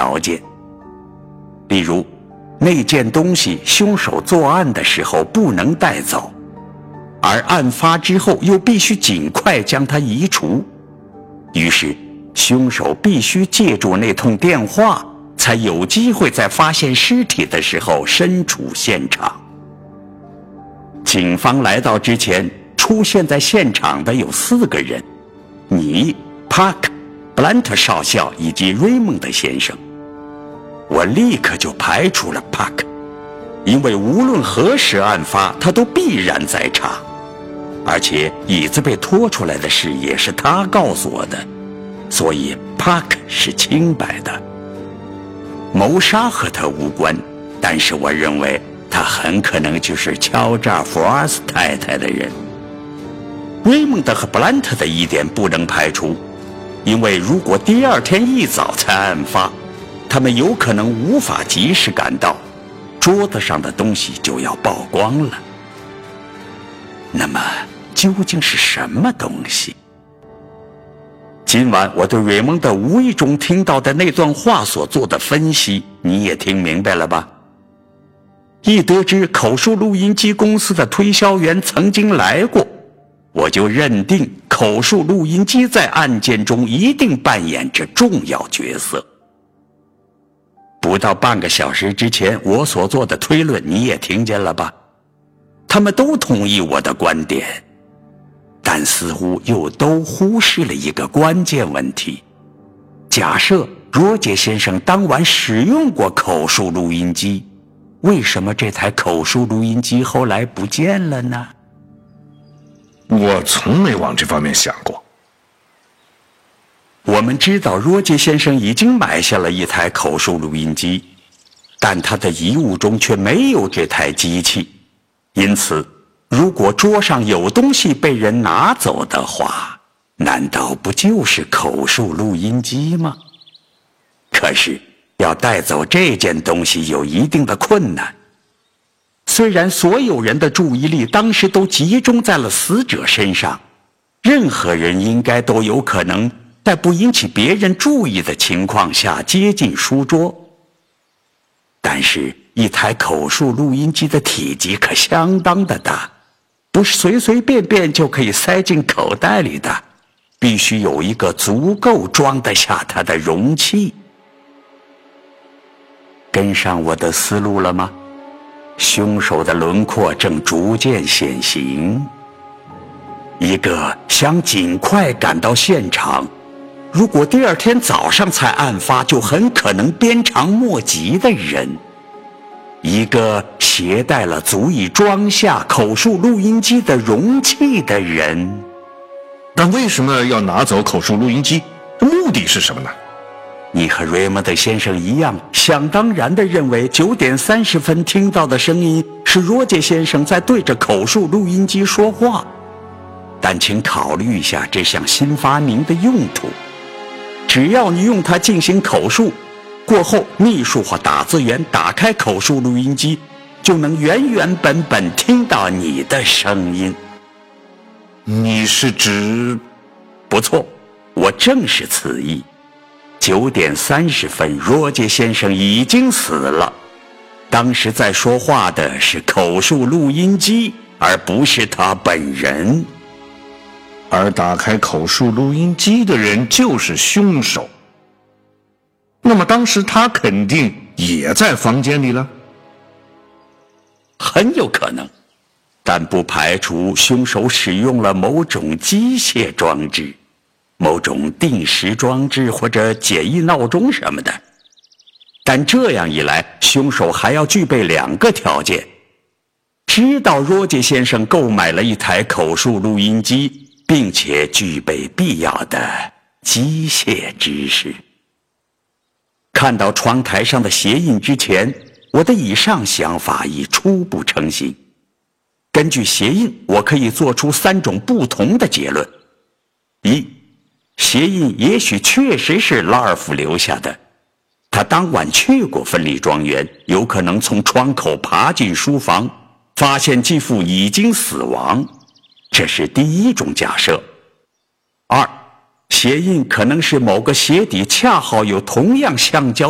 条件。例如，那件东西凶手作案的时候不能带走，而案发之后又必须尽快将它移除，于是凶手必须借助那通电话，才有机会在发现尸体的时候身处现场。警方来到之前，出现在现场的有4个人，你、Park、布兰特少校以及瑞蒙德先生。我立刻就排除了 Park， 因为无论何时案发，他都必然在场，而且椅子被拖出来的事也是他告诉我的，所以 Park 是清白的。谋杀和他无关，但是我认为他很可能就是敲诈弗拉斯太太的人。瑞蒙德和布兰特的疑点不能排除，因为如果第二天一早才案发，他们有可能无法及时赶到，桌子上的东西就要曝光了。那么究竟是什么东西？今晚我对瑞蒙德无意中听到的那段话所做的分析，你也听明白了吧？一得知口述录音机公司的推销员曾经来过，我就认定口述录音机在案件中一定扮演着重要角色。不到半个小时之前，我所做的推论你也听见了吧？他们都同意我的观点，但似乎又都忽视了一个关键问题。假设罗杰先生当晚使用过口述录音机，为什么这台口述录音机后来不见了呢？ 我从没往这方面想过。 我们知道罗杰先生已经买下了一台口述录音机，但他的遗物中却没有这台机器，因此如果桌上有东西被人拿走的话，难道不就是口述录音机吗？可是要带走这件东西有一定的困难。虽然所有人的注意力当时都集中在了死者身上，任何人应该都有可能在不引起别人注意的情况下接近书桌，但是一台口述录音机的体积可相当的大，不是随随便便就可以塞进口袋里的，必须有一个足够装得下它的容器。跟上我的思路了吗？凶手的轮廓正逐渐显形，一个想尽快赶到现场，如果第二天早上才案发，就很可能鞭长莫及的人，一个携带了足以装下口述录音机的容器的人。 但为什么要拿走口述录音机？目的是什么呢？ 你和瑞蒙德先生一样，想当然地认为9点30分听到的声音是罗杰先生在对着口述录音机说话。但请考虑一下这项新发明的用途。只要你用它进行口述，过后秘书或打字员打开口述录音机，就能原原本本听到你的声音。 你是指？ 不错，我正是此意。9点30分，罗杰先生已经死了。当时在说话的是口述录音机，而不是他本人。 而打开口述录音机的人就是凶手。那么当时他肯定也在房间里了。 很有可能，但不排除凶手使用了某种机械装置，某种定时装置或者简易闹钟什么的。但这样一来，凶手还要具备2个条件：知道罗杰先生购买了一台口述录音机，并且具备必要的机械知识。看到窗台上的鞋印之前，我的以上想法已初步成型。根据鞋印，我可以做出3种不同的结论：一，鞋印也许确实是拉尔夫留下的，他当晚去过芬利庄园，有可能从窗口爬进书房，发现继父已经死亡，这是第一种假设。2，鞋印可能是某个鞋底恰好有同样橡胶